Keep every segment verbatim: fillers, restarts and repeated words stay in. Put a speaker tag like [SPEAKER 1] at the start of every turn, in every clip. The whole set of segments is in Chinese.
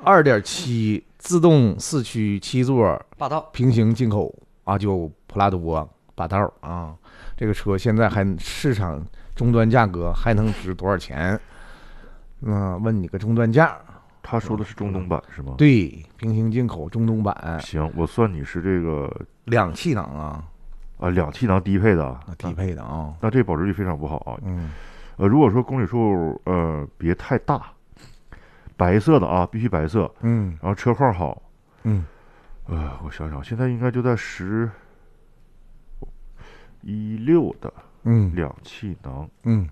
[SPEAKER 1] 二点七自动四驱七座
[SPEAKER 2] 霸道
[SPEAKER 1] 平行进口阿九普拉多霸道啊，这个车现在还市场终端价格还能值多少钱？嗯，问你个终端价。
[SPEAKER 3] 他说的是中东版是吗？
[SPEAKER 1] 对，平行进口中东版。
[SPEAKER 3] 行，我算你是这个
[SPEAKER 1] 两气囊啊，
[SPEAKER 3] 啊，两气囊低配的，
[SPEAKER 1] 啊低配的啊，
[SPEAKER 3] 那这保值率非常不好啊。
[SPEAKER 1] 嗯，
[SPEAKER 3] 呃，如果说公里数呃别太大，白色的啊，必须白色，
[SPEAKER 1] 嗯，
[SPEAKER 3] 然后车况好，
[SPEAKER 1] 嗯，
[SPEAKER 3] 呃，我想想，现在应该就在十一六的，
[SPEAKER 1] 嗯，
[SPEAKER 3] 两气囊，
[SPEAKER 1] 嗯，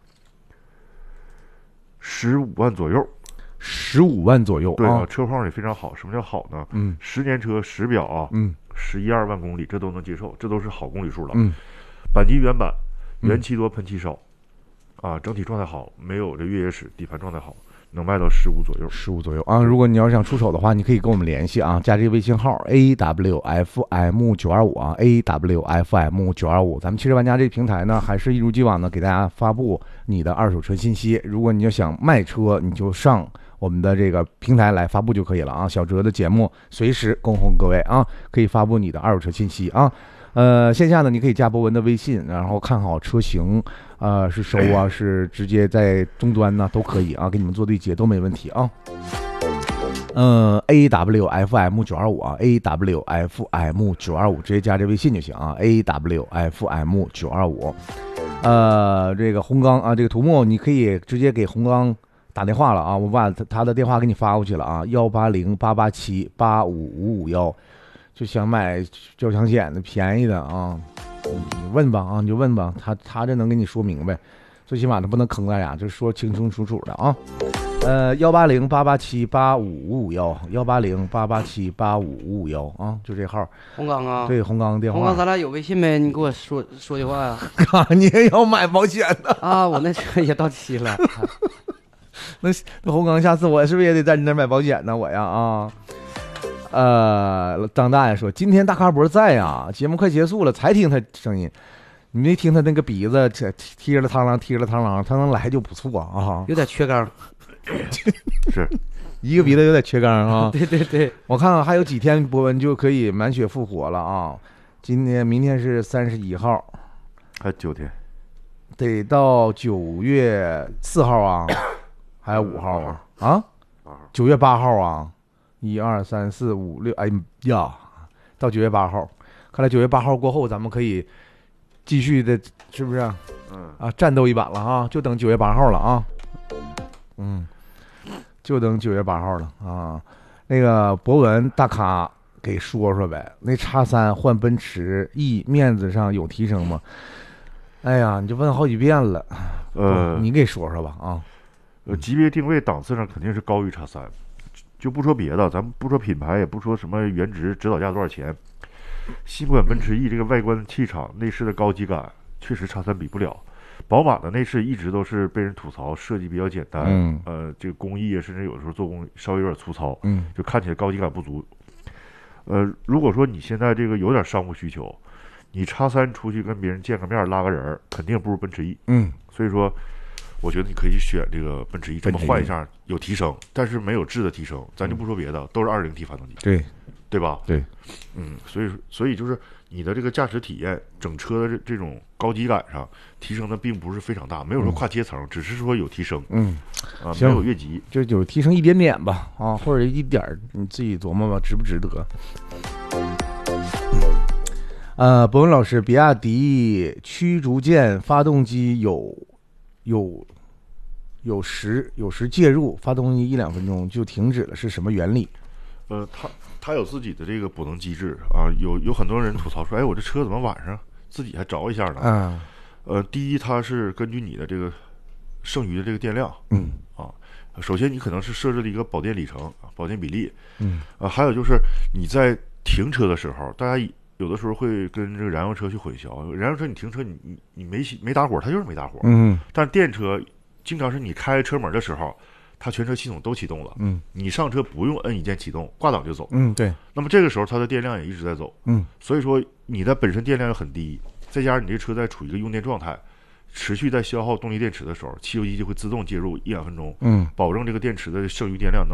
[SPEAKER 3] 十五万左右。
[SPEAKER 1] 十五万左右，
[SPEAKER 3] 对啊，车况也非常好。什么叫好呢？
[SPEAKER 1] 嗯，
[SPEAKER 3] 十年车，实表啊，
[SPEAKER 1] 嗯，
[SPEAKER 3] 十一二万公里，这都能接受，这都是好公里数了。
[SPEAKER 1] 嗯，
[SPEAKER 3] 钣金原版，原漆多，喷漆少，啊，整体状态好，没有这越野史，底盘状态好，能卖到十五左右。
[SPEAKER 1] 十五左右啊！如果你要想出手的话，你可以跟我们联系啊，加这个微信号 A W F M 九二五啊 ，A W F M 九二五。咱们汽车玩家这个平台呢，还是一如既往的给大家发布你的二手车信息。如果你要想卖车，你就上我们的这个平台来发布就可以了啊。小哲的节目随时恭候各位啊，可以发布你的二手车信息啊。呃，线下呢，你可以加博文的微信，然后看好车型，呃，是收啊，是直接在终端呢，都可以啊，给你们做对接都没问题啊。嗯 ，A W F M 九二五啊 ，A W F M 九二五，直接加这微信就行啊 ，A W F M 九二五。呃，这个红刚啊，这个图木你可以直接给红刚打电话了啊，我把他他的电话给你发过去了啊，幺八零八八七八五五五幺。就想买交强险的便宜的啊，你问吧啊，你就问吧，他他这能给你说明白，最起码他不能坑大家，就说清清楚楚的啊。呃，幺八零八八七八五五五幺，幺八零八八七八五五五幺啊，就这号。
[SPEAKER 2] 红刚啊，
[SPEAKER 1] 对，红刚电话。
[SPEAKER 2] 红刚，咱俩有微信没？你给我说说句话呀。
[SPEAKER 1] 啊，你也要买保险的
[SPEAKER 2] 啊？我那车也到期了。
[SPEAKER 1] 那那红刚，下次我是不是也得在你那儿买保险呢？我呀啊。呃，张大爷说今天大咖博在呀，节目快结束了才听他声音，你没听他那个鼻子踢了汤啷踢了汤啷，他能来就不错啊，
[SPEAKER 2] 有点缺缸，
[SPEAKER 3] 是
[SPEAKER 1] 一个鼻子有点缺缸啊。
[SPEAKER 2] 对对对，
[SPEAKER 1] 我看看还有几天博文就可以满血复活了啊，今天明天是三十一号，
[SPEAKER 3] 还九天，
[SPEAKER 1] 得到九月四号啊，还有五号啊啊，九月八号啊。一二三四五六，哎呀，到九月八号，看来九月八号过后，咱们可以继续的，是不是？
[SPEAKER 3] 嗯
[SPEAKER 1] 啊，战斗一把了啊，就等九月八号了啊。嗯，就等九月八号了啊。那个博文大咖给说说呗，那叉三换奔驰 E 面子上有提升吗？哎呀，你就问好几遍了，
[SPEAKER 3] 呃，
[SPEAKER 1] 你给说说吧啊。
[SPEAKER 3] 呃，级别定位档次上肯定是高于叉三。就不说别的，咱们不说品牌，也不说什么原值指导价多少钱。新款奔驰 E 这个外观气场、内饰的高级感，确实叉三比不了。宝马的内饰一直都是被人吐槽设计比较简单，
[SPEAKER 1] 嗯，
[SPEAKER 3] 呃，这个工艺甚至有时候做工稍微有点粗糙，
[SPEAKER 1] 嗯，
[SPEAKER 3] 就看起来高级感不足。呃，如果说你现在这个有点商务需求，你叉三出去跟别人见个面拉个人，肯定不如奔驰 E。
[SPEAKER 1] 嗯，
[SPEAKER 3] 所以说。我觉得你可以选这个奔驰 E， 这么换一下有提升，但是没有质的提升。咱就不说别的，都是 二点零 T 发动机，
[SPEAKER 1] 对，
[SPEAKER 3] 对吧？
[SPEAKER 1] 对，
[SPEAKER 3] 嗯，所以所以就是你的这个驾驶体验，整车的这这种高级感上提升的并不是非常大，没有说跨阶层，嗯、只是说有提升。
[SPEAKER 1] 嗯，
[SPEAKER 3] 啊，没有越级，
[SPEAKER 1] 就有提升一点点吧，啊，或者一点你自己琢磨吧，值不值得？呃，博文老师，比亚迪驱逐舰发动机有。有有时有时介入，发动机一两分钟就停止了，是什么原理？
[SPEAKER 3] 呃，它它有自己的这个补能机制啊。有有很多人吐槽说，哎，我这车怎么晚上自己还着一下呢？
[SPEAKER 1] 嗯，
[SPEAKER 3] 呃，第一，它是根据你的这个剩余的这个电量，
[SPEAKER 1] 嗯
[SPEAKER 3] 啊，首先你可能是设置了一个保电里程、保电比例，
[SPEAKER 1] 嗯
[SPEAKER 3] 啊，还有就是你在停车的时候，大家有的时候会跟这个燃油车去混淆，燃油车你停车你你你没没打火，它就是没打火，
[SPEAKER 1] 嗯，
[SPEAKER 3] 但电车经常是你开车门的时候，它全车系统都启动了，
[SPEAKER 1] 嗯，
[SPEAKER 3] 你上车不用摁一键启动，挂档就走，
[SPEAKER 1] 嗯，对，
[SPEAKER 3] 那么这个时候它的电量也一直在走，
[SPEAKER 1] 嗯，
[SPEAKER 3] 所以说你的本身电量很低，再加上你这车在处于一个用电状态，持续在消耗动力电池的时候，汽油机就会自动介入一两分钟，
[SPEAKER 1] 嗯，
[SPEAKER 3] 保证这个电池的剩余电量能